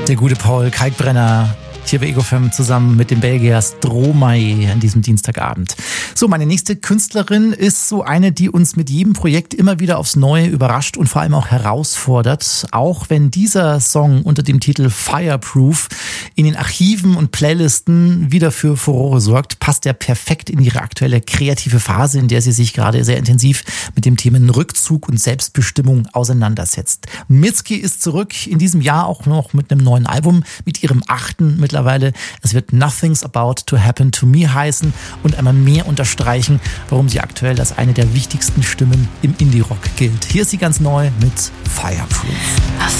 Der gute Paul Kalkbrenner hier bei Ego FM zusammen mit dem Belgier Stromae an diesem Dienstagabend. So, meine nächste Künstlerin ist so eine, die uns mit jedem Projekt immer wieder aufs Neue überrascht und vor allem auch herausfordert. Auch wenn dieser Song unter dem Titel Fireproof in den Archiven und Playlisten wieder für Furore sorgt, passt er perfekt in ihre aktuelle kreative Phase, in der sie sich gerade sehr intensiv mit dem Themen Rückzug und Selbstbestimmung auseinandersetzt. Mitski ist zurück, in diesem Jahr auch noch mit einem neuen Album, mit ihrem 8. mittlerweile. Es wird Nothing's About to Happen to Me heißen und einmal mehr unterstreichen, warum sie aktuell als eine der wichtigsten Stimmen im Indie-Rock gilt. Hier ist sie ganz neu mit Fireproof.